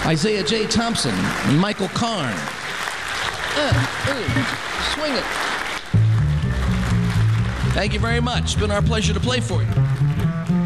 Isaiah J. Thompson and Michael Karn. Swing it. Thank you very much. It's been our pleasure to play for you.